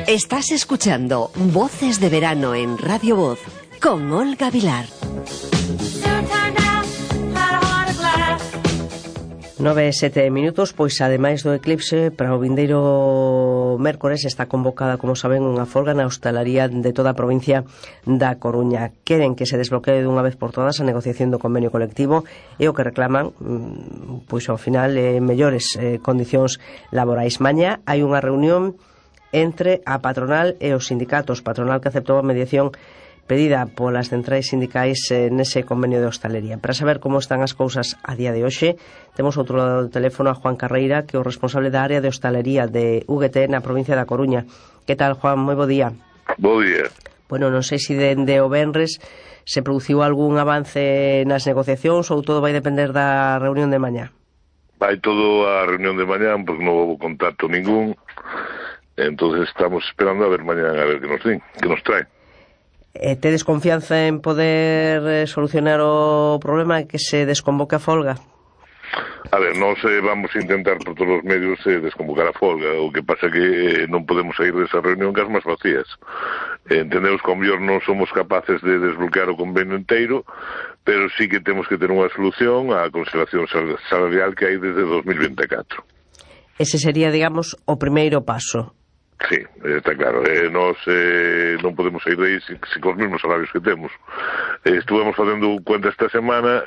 Estás escuchando Voces de Verano en Radio Voz con Olga Vilar. 9:07, pois ademais do eclipse, para o vindeiro mércores está convocada, como saben, unha folga na hostalaría de toda a provincia da Coruña. Queren que se desbloquee dunha vez por todas a negociación do convenio colectivo e o que reclaman, pois ao final, mellores condicións laborais. Mañá hai unha reunión entre a patronal e os sindicatos, patronal que aceptou a mediación pedida polas centrais sindicais nese convenio de hostalería. Para saber como están as cousas a día de hoxe, temos outro lado do teléfono a Juan Carreira, que é o responsable da área de hostalería de UGT na provincia da Coruña. Que tal, Juan? Moi bo día. Bo día. Bueno, non sei se dende o venres se produciu algún avance nas negociacións ou todo vai depender da reunión de mañá. Vai todo a reunión de mañá, porque non houve contacto ningún. Entonces estamos esperando a ver mañá a ver que nos din, que nos trae. Tedes confianza en poder solucionar o problema e que se desconvoque a folga? A ver, nós vamos a intentar por todos os medios desconvocar a folga. O que pasa que non podemos sair desa reunión cas máis vacías. Entendemos que ao mellor non somos capaces de desbloquear o convenio inteiro, pero sí que temos que ter unha solución á conservación salarial que hai desde 2024. Ese sería, digamos, o primeiro paso. Sí, está claro. Nós non podemos sair de aí se cos mesmos salarios que temos. Estuvemos facendo cuenta esta semana,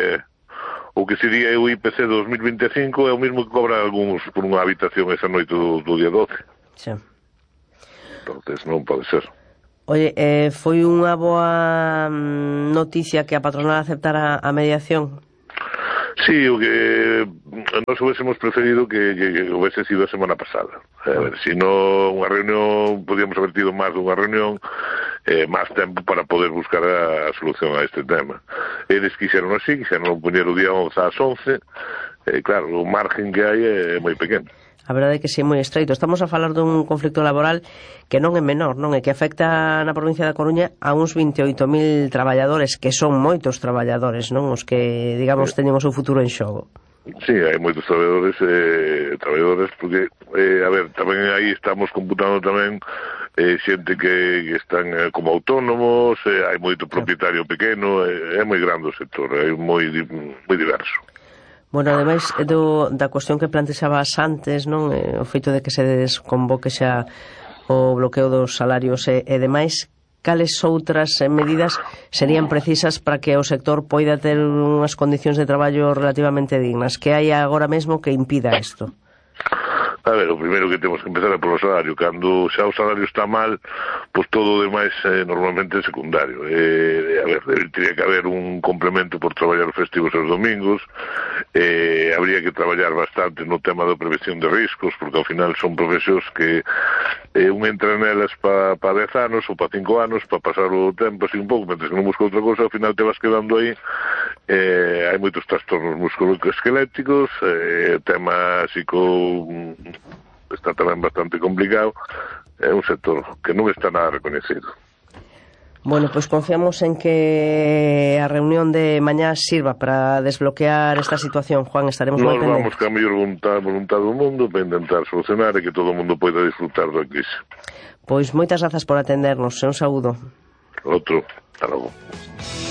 o que sería o IPC 2025 é o mesmo que cobran algúns por unha habitación esa noite do día 12. Sí. Entonces non pode ser. Oye, foi unha boa noticia que a patronal aceptara a mediación? Sí, o que nós hubiésemos preferido que hubiese sido a semana pasada. A ver, se non unha reunión, podíamos haber tido máis dunha reunión, máis tempo para poder buscar a solución a este tema. Eles quixeron así, quixeron poñer o día 11 ás 11, claro, o margen que hai é moi pequeno. A verdade é que sí, moi estreito. Estamos a falar dun conflicto laboral que non é menor, non? E que afecta na provincia da Coruña a uns 28.000 traballadores, que son moitos traballadores, non? Os que, digamos, teñen o seu futuro en xogo. Sí, hai moitos traballadores, porque, a ver, tamén aí estamos computando tamén xente que están como autónomos, hai moito propietario pequeno, é moi grande o sector, é moi diverso. Bueno, ademais da cuestión que plantexabas antes, non, o feito de que se desconvoque xa o bloqueo dos salarios e demais, cales outras medidas serían precisas para que o sector poida ter unhas condicións de traballo relativamente dignas? Que hai agora mesmo que impida isto? A ver, o primeiro que temos que empezar é polo salario. Cando xa o salario está mal, pois todo o demais normalmente é secundario. A ver, teria que haber un complemento por traballar festivos e os domingos. Habría que traballar bastante no tema da prevención de riscos, porque ao final son profesións que un entra nelas para 10 anos ou para 5 anos, para pasar o tempo así un pouco, mentre que non busca outra cosa, ao final te vas quedando aí. Hai moitos trastornos musculoesqueléticos, tema psico está tamén bastante complicado. É un sector que non está nada reconhecido. Bueno, pois confiamos en que a reunión de mañá sirva para desbloquear esta situación, Juan. Estaremos moi pendentes. Nos vamos ca mellor voluntad do mundo para intentar solucionar e que todo o mundo poida disfrutar da crise. Pois moitas grazas por atendernos. Un saúdo. Outro. Hasta logo.